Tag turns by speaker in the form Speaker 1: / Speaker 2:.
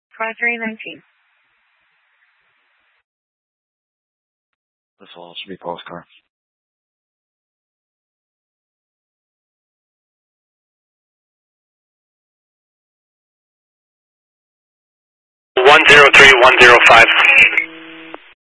Speaker 1: 2319.
Speaker 2: This all should be Paul's car.
Speaker 3: $103-105.